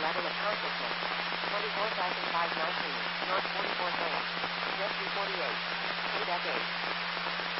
level of consciousness. 24,519. North 44th Lane. Jesse 48. 8F8.